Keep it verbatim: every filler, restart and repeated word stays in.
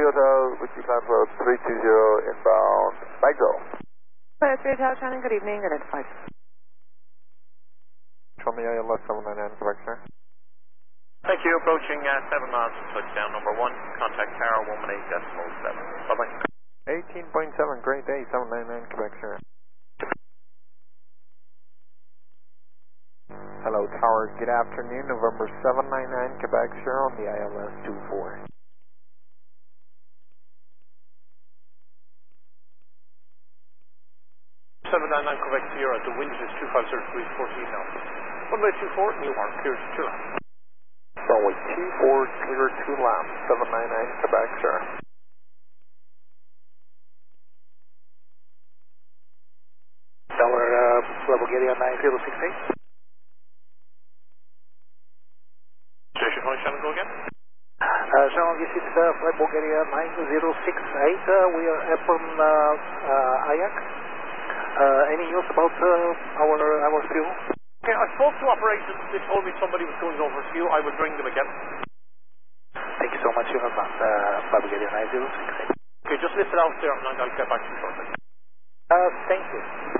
Hotel, Whiskey Plant Road, three two zero, inbound, Bagdell. Flight three Hotel, Shannon, good evening, identified. Show me I L S seven nine nine, Quebec, sir. Thank you, approaching uh, seven miles from touchdown number one, contact tower one one eight decimal seven. Bye-bye. eighteen point seven, great day, seven nine nine, Quebec, sir. Hello, tower, good afternoon, November seven nine nine, Quebec, sir, on the I L S two four. seven nine nine, Quebec, Sierra, the wind is two five zero three fourteen now. Runway two four, New York, clear to two laps. Runway two four, clear two laps, seven nine nine, Quebec, sir. Tower, uh, Flight Bulgaria nine zero six eight. Station one, Shannon, go again. Uh, Shannon, this is uh, Flight Bulgaria nine zero six eight. Uh, we are upon uh, uh, Ajax. Uh, any news about uh, our our fuel? Okay, I spoke to operations. They told me somebody was going over fuel. I would bring them again. Thank you so much in advance, uh, Flight Bulgaria nine zero six eight. Okay, just lift it out there and I'll get back to you shortly. Uh, thank you.